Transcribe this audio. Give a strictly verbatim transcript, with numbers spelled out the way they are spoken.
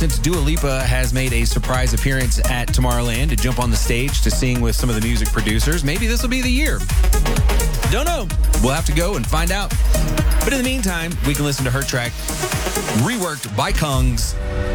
Since Dua Lipa has made a surprise appearance at Tomorrowland to jump on the stage to sing with some of the music producers, maybe this will be the year. Don't know. We'll have to go and find out. But in the meantime, we can listen to her track, reworked by Kungs,